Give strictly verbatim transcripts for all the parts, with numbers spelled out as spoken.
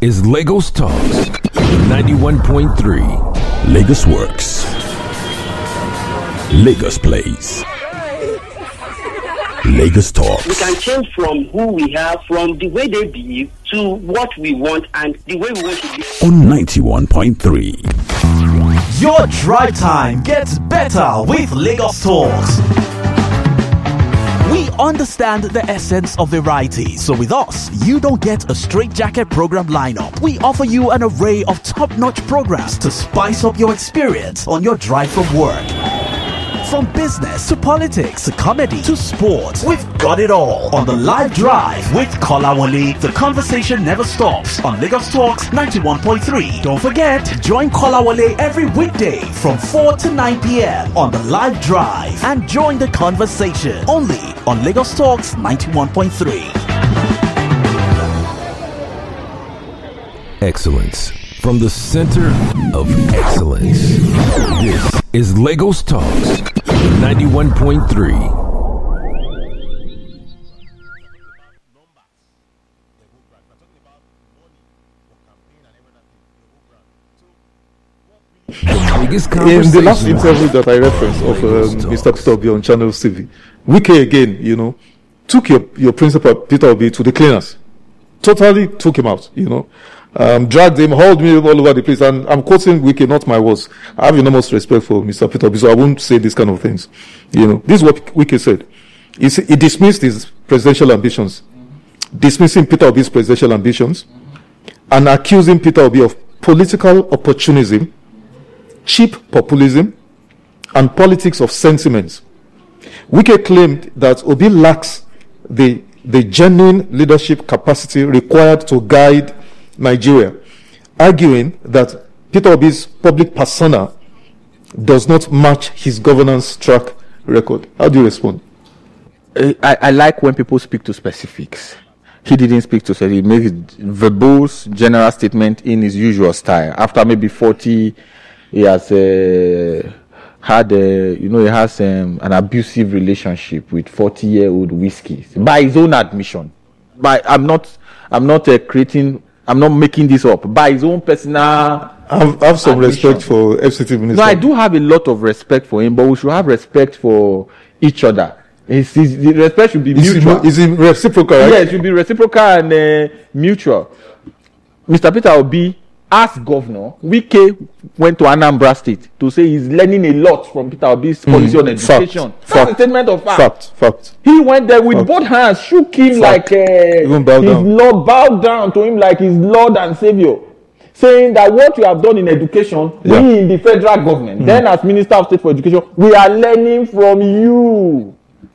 is Lagos Talks ninety-one point three. Lagos Works. Lagos Plays. Lagos Talks. We can change from who we are, from the way they behave, to what we want and the way we want to be. On ninety-one point three. Your drive time gets better with Lagos Talks. We understand the essence of variety, so with us, you don't get a straitjacket program lineup. We offer you an array of top-notch programs to spice up your experience on your drive from work. From business to politics to comedy to sports, we've got it all on the live drive with Kolawole. The conversation never stops on Lagos Talks ninety-one point three. Don't forget, join Kolawole every weekday from four to nine p.m. on the live drive and join the conversation only on Lagos Talks ninety-one point three. Excellence from the center of excellence. This is Lagos Talks ninety-one point three. In the last interview that I referenced of um, Mister Peter Obi on Channel T V, Wike again, you know, took your, your principal Peter Obi to the cleaners. Totally took him out, you know. Um, dragged him, hauled me all over the place, and I'm quoting Wike, not my words. I have enormous respect for Mister Peter Obi, so I won't say these kind of things. You know, this is what Wike said. He, he dismissed his presidential ambitions, dismissing Peter Obi's presidential ambitions, and accusing Peter Obi of political opportunism, cheap populism, and politics of sentiments. Wike claimed that Obi lacks the, the genuine leadership capacity required to guide Nigeria, arguing that Peter Obi's public persona does not match his governance track record. How do you respond? I, I like when people speak to specifics. He didn't speak to specifics. He made verbose, general statement in his usual style. After maybe forty, he has uh, had, uh, you know, he has um, an abusive relationship with forty-year-old whiskey, by his own admission. By I'm not, I'm not uh, creating. I'm not making this up. By his own personal I have, I have some admission. Respect for F C T Minister. No, I do have a lot of respect for him, but we should have respect for each other. It's, it's, the respect should be is mutual. It, is it reciprocal, right? Yeah, it should be reciprocal and uh, mutual. Mister Peter Obi, as governor, Wike went to Anambra State to say he's learning a lot from Peter Obi's policy mm. on education. Fact. That's fact. a statement of fact. Fact. Fact. He went there with fact. both hands, shook him fact. like uh, Even bow his down. Lord, bowed down to him like his Lord and Savior, saying that what you have done in education, yeah. we in the federal government, mm. then as Minister of State for Education, we are learning from you.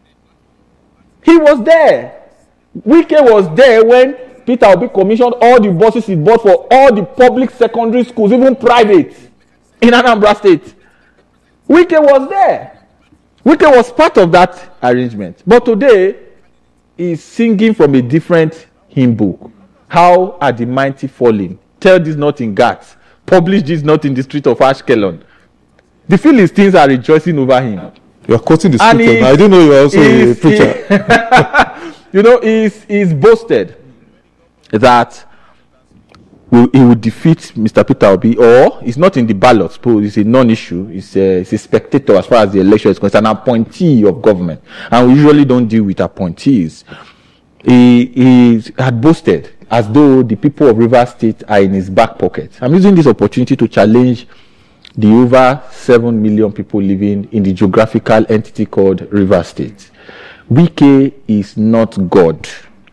He was there. Wike was there when Peter Obi commissioned all the buses he bought for all the public secondary schools, even private, in Anambra State. Wike was there. Wike was part of that arrangement. But today, he's singing from a different hymn book. How are the mighty falling? Tell this not in Gath. Publish this not in the street of Ashkelon. The Philistines are rejoicing over him. You are quoting the scripture. I didn't know you were also a preacher. You know, he's, he's boasted that will, he will defeat Mister Peter Obi, or he's not in the ballot, but it's a non-issue. He's a, he's a spectator as far as the election is concerned, an appointee of government. And we usually don't deal with appointees. He, he had boasted as though the people of Rivers State are in his back pocket. I'm using this opportunity to challenge the over seven million people living in the geographical entity called Rivers State. Wike is not God.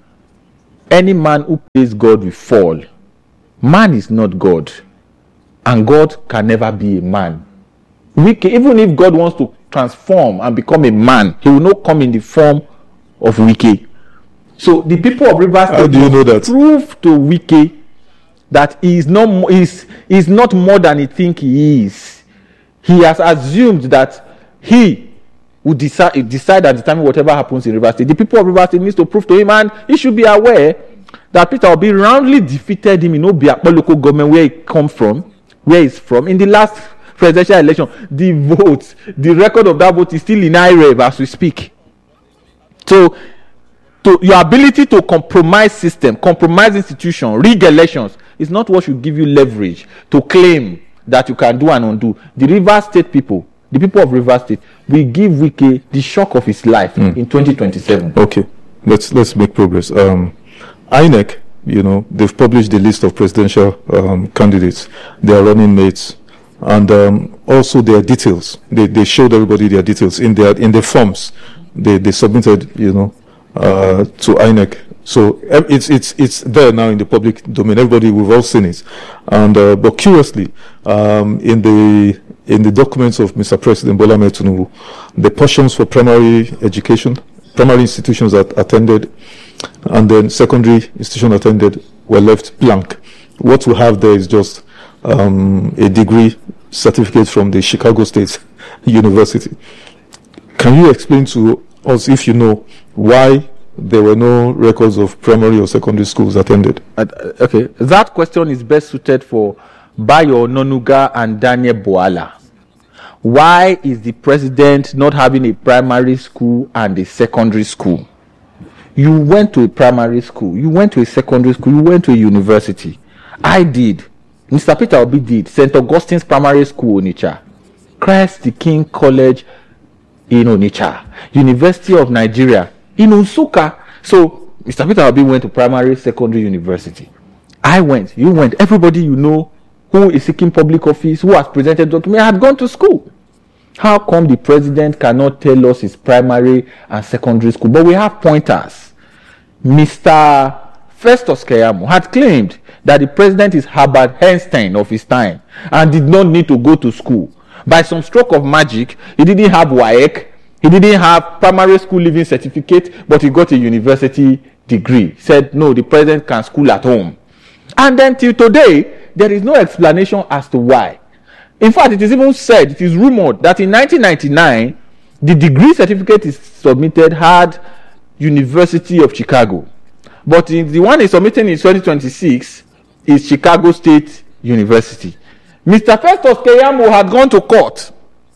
Any man who plays God will fall. Man is not God. And God can never be a man. Wike, even if God wants to transform and become a man, he will not come in the form of Wike. So the people of Rivers State, how do you know that? Prove to Wike that he is not, is, is not more than he think he is. He has assumed that he will decide, decide and determine whatever happens in Rivers State. The people of Rivers State needs to prove to him, and he should be aware that Peter Obi roundly defeated him in Obiakpo local government, where he come from, where he's from. In the last presidential election, the vote, the record of that vote is still in I R E V as we speak. So, to your ability to compromise system, compromise institution, rig elections, is not what should give you leverage to claim that you can do and undo. The Rivers State people, the people of Rivers State, will give Wike the shock of his life mm. in twenty twenty-seven. Okay, let's let's make progress. Um, I N E C, you know, they've published the list of presidential um, candidates, their running mates, and um, also their details. They they showed everybody their details in their in the forms they they submitted, you know, uh, to I N E C. So it's it's it's there now in the public domain. Everybody, we've all seen it. And uh, but curiously, um, in the in the documents of Mister President Bola Ahmed Tinubu, the portions for primary education, primary institutions that attended, and then secondary institution attended were left blank. What we have there is just um, a degree certificate from the Chicago State University. Can you explain to us, if you know, why there were no records of primary or secondary schools attended? Uh, okay, that question is best suited for Bayo Ononuga and Daniel Boala. Why is the president not having a primary school and a secondary school? You went to a primary school, you went to a secondary school, you went to a university. I did. Mister Peter Obi did. Saint Augustine's Primary School, Onitsha. Christ the King College in Onitsha. University of Nigeria in Nsukka. So Mister Peter Obi went to primary, secondary, university. I went, you went. Everybody you know who is seeking public office, who has presented documents, had gone to school. How come the president cannot tell us his primary and secondary school? But we have pointers. Mister Festus Keyamo had claimed that the president is Herbert Einstein of his time and did not need to go to school. By some stroke of magic, he didn't have W A E C, he didn't have primary school leaving certificate, but he got a university degree. He said, no, the president can school at home. And then till today, there is no explanation as to why. In fact, it is even said, it is rumored that in nineteen ninety-nine, the degree certificate is submitted had University of Chicago. But in the one he's submitting in twenty twenty-six is Chicago State University. Mister Festus Keyamo had gone to court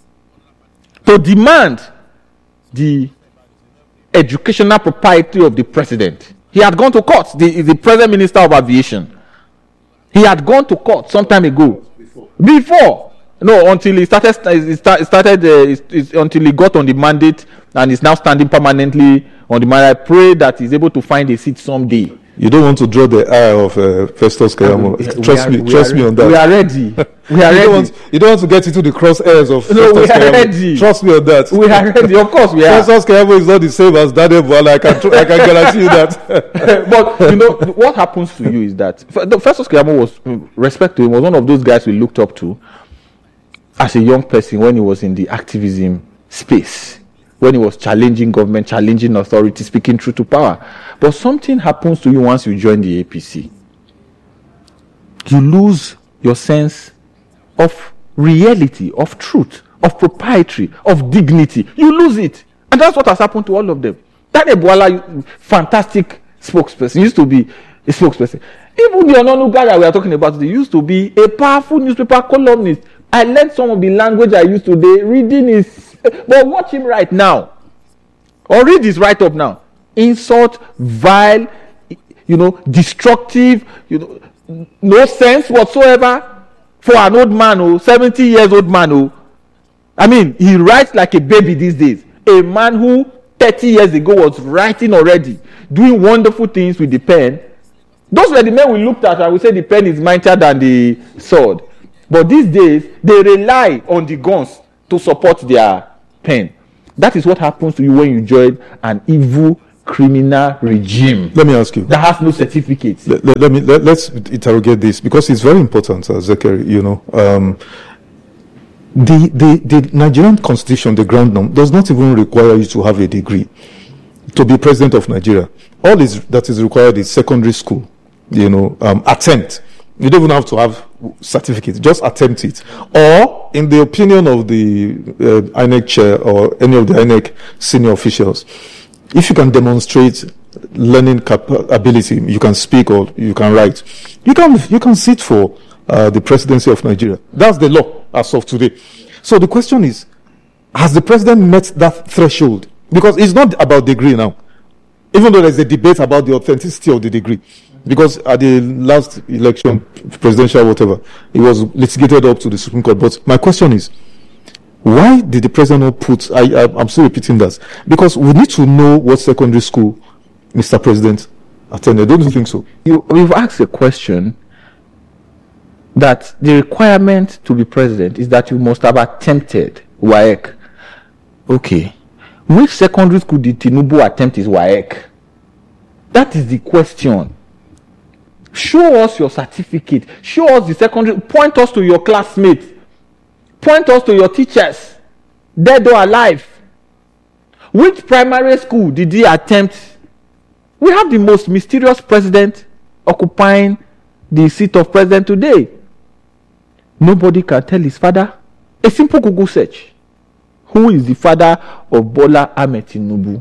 to demand the educational propriety of the president. He had gone to court, the, the present Minister of Aviation. He had gone to court some time ago. Before. Before. No, until he started, he started uh, until he got on the mandate and is now standing permanently on the mandate. I pray that he's able to find a seat someday. You don't want to draw the eye of uh, Festus Keyamo. Trust are, me, trust are, me on that. We are ready. We are you ready. Don't want, you don't want to get into the crosshairs of no, Festus we are Keyamo. ready. Trust me on that. We are ready. Of course, we are. Festus Keyamo is not the same as Daniel Boala. I can, tr- I can guarantee you that. But you know what happens to you is that Festus Keyamo was, respect to him, was one of those guys we looked up to as a young person when he was in the activism space, when he was challenging government, challenging authority, speaking truth to power. But something happens to you once you join the A P C. You lose your sense of reality, of truth, of propriety, of dignity. You lose it. And that's what has happened to all of them. Daniel Boala, fantastic spokesperson, used to be a spokesperson. Even the Ononuga guy that we are talking about, they used to be a powerful newspaper columnist. I learned some of the language I used today reading his. But watch him right now. Or read his write-up now. Insult, vile, you know, destructive, you know, no sense whatsoever for an old man, oh, seventy years old man, oh. I mean, he writes like a baby these days. A man who thirty years ago was writing already, doing wonderful things with the pen. Those were the men we looked at and we said the pen is mightier than the sword. But these days, they rely on the guns to support their pen. That is what happens to you when you join an evil criminal regime. Let me ask you. That has no certificates. Let, let, let me let, let's interrogate this because it's very important, uh, Zekeri. You know, um, the the the Nigerian Constitution, the ground norm, does not even require you to have a degree to be president of Nigeria. All is that is required is secondary school. You know, um, attempt. You don't even have to have certificate. Just attempt it. Or, in the opinion of the uh, I N E C chair or any of the I N E C senior officials, if you can demonstrate learning capability, you can speak or you can write, you can you can sit for uh, the presidency of Nigeria. That's the law as of today. So the question is, has the president met that threshold? Because it's not about degree now. Even though there's a debate about the authenticity of the degree. because at the last election, presidential, whatever, it was litigated up to the Supreme Court. But my question is, why did the president not put, I, I, I'm still repeating that, because we need to know what secondary school Mister President attended. Don't you think so? You, we've asked a question that the requirement to be president is that you must have attempted W A E C. Okay. Which secondary school did Tinubu attempt his W A E C? That is the question. Show us your certificate. Show us the secondary. Point us to your classmates. Point us to your teachers. Dead or alive. Which primary school did he attempt? We have the most mysterious president occupying the seat of president today. Nobody can tell his father. A simple Google search. Who is the father of Bola Ahmed Tinubu?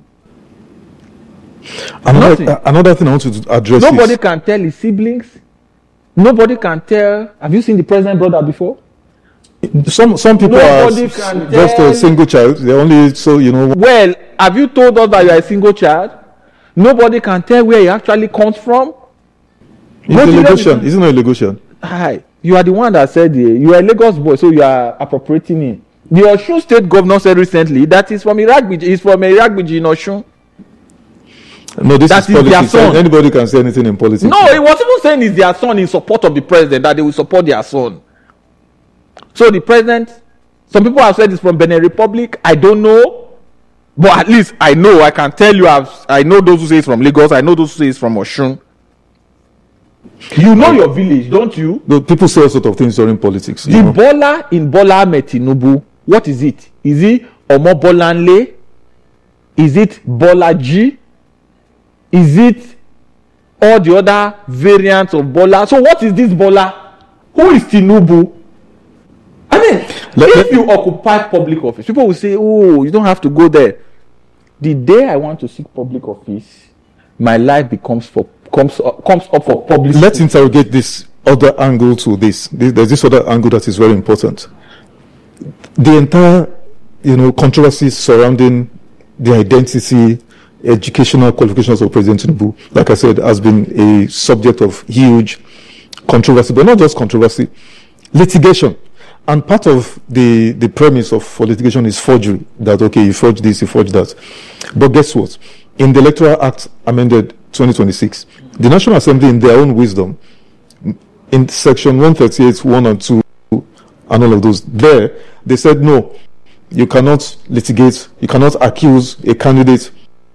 Another, uh, another thing I want to address. Nobody is, can tell his siblings. Nobody can tell. Have you seen the president brother before? Some some people Nobody are can just tell. a single child. They only so you know. Well, have you told us that you are a single child? Nobody can tell where he actually comes from. It's a legation. Isn't it a legation? Hi, you are the one that said uh, you are a Lagos boy, so you are appropriating him. The Osun State governor said recently that he's from Iragbiji. He's from Iragbiji in Osun. No, this That is is their politics. son. Anybody can say anything in politics. No, he was even saying it's their son in support of the president, that they will support their son. So the president, some people have said it's from Benin Republic. I don't know. But at least I know, I can tell you, I've, I know those who say it's from Lagos. I know those who say it's from Osun. You know your village, don't you? No, people say all sorts of things during politics. The Bola in Bola Ahmed Tinubu, what is it? Is it Omo Bolanle? Is it Bola G? Is it all the other variants of Bola? So what is this Bola? Who is Tinubu? I mean, let, if let, you occupy public office, people will say, oh, you don't have to go there. The day I want to seek public office, my life becomes for comes up, comes up for public. Let's interrogate this other angle to this. There's this other angle that is very important. The entire, you know, controversy surrounding the identity, educational qualifications of President Tinubu, like I said, has been a subject of huge controversy, but not just controversy, litigation. And part of the, the premise of for litigation is forgery, that, okay, you forged this, you forged that. But guess what? In the Electoral Act amended twenty twenty-six, the National Assembly, in their own wisdom, in section one thirty-eight, one and two, and all of those, there, they said, no, you cannot litigate, you cannot accuse a candidate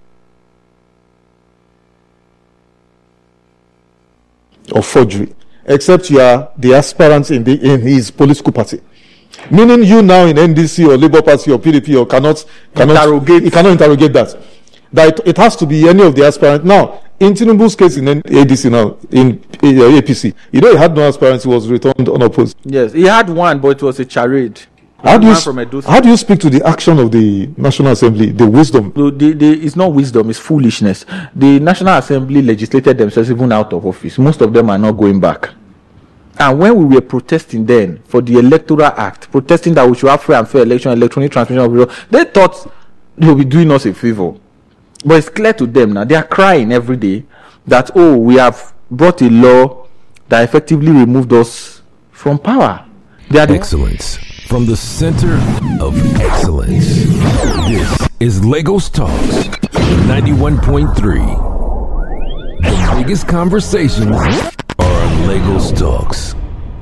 of forgery, except you are the aspirant in the in his political party. Meaning you now in N D C or Labour Party or P D P or cannot cannot interrogate. You cannot interrogate that. That it, it has to be any of the aspirants. Now, in Tinubu's case in A D C now, in uh, A P C, you know he had no aspirants, he was returned unopposed. Yes, he had one, but it was a charade. How do, you, One from Edo State. how do you speak to the action of the National Assembly, the wisdom? No, the, the, it's not wisdom, it's foolishness. The National Assembly legislated themselves even out of office. Most of them are not going back. And when we were protesting then for the Electoral Act, protesting that we should have free and fair election, electronic transmission of results, they thought they would be doing us a favor. But it's clear to them now, they are crying every day that, oh, we have brought a law that effectively removed us from power. They are the Excellence. From the center of excellence. This is Lagos Talks ninety-one point three. The biggest conversations are on Lagos Talks.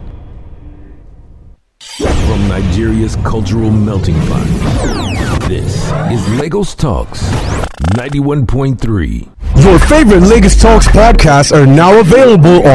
From Nigeria's cultural melting pot. This is Lagos Talks ninety-one point three. Your favorite Lagos Talks podcasts are now available on